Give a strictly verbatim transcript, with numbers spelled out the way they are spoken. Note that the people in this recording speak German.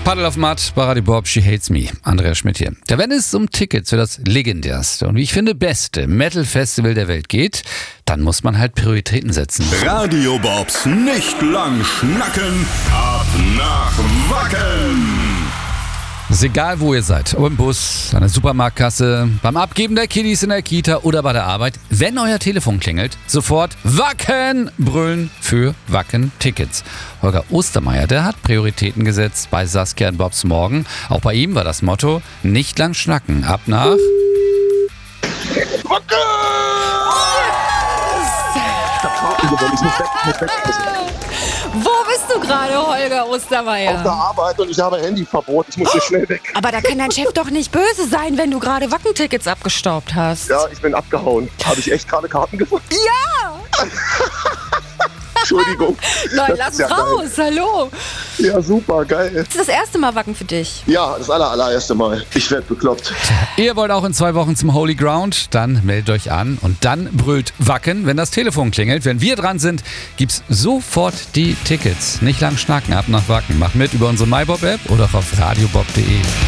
Paddle auf Matt, bei Radio Bob, She Hates Me. Andreas Schmidt hier. Da wenn es um Tickets für das legendärste und wie ich finde beste Metal-Festival der Welt geht, dann muss man halt Prioritäten setzen. Radio Bobs nicht lang schnacken, ab nach Wacken. Ist egal, wo ihr seid, ob im Bus, an der Supermarktkasse, beim Abgeben der Kiddies in der Kita oder bei der Arbeit. Wenn euer Telefon klingelt, sofort Wacken brüllen für Wacken-Tickets. Holger Ostermeier, der hat Prioritäten gesetzt bei Saskia und Bobs Morgen. Auch bei ihm war das Motto, nicht lang schnacken, ab nach Wacken! Wo bist du gerade, Holger Ostermeier? Auf der Arbeit und ich habe Handyverbot. Ich muss hier schnell weg. Aber da kann dein Chef doch nicht böse sein, wenn du gerade Wackentickets abgestaubt hast. Ja, ich bin abgehauen. Habe ich echt gerade Karten gefunden? Ja! Entschuldigung. Nein, Das lass ist ja raus, hallo. Ja, super, geil. Das ist das erste Mal Wacken für dich. Ja, das aller, allererste Mal. Ich werde bekloppt. Ihr wollt auch in zwei Wochen zum Holy Ground? Dann meldet euch an und dann brüllt Wacken, wenn das Telefon klingelt. Wenn wir dran sind, gibt's sofort die Tickets. Nicht lang schnacken, ab nach Wacken. Macht mit über unsere MyBob-App oder auch auf radiobob punkt de.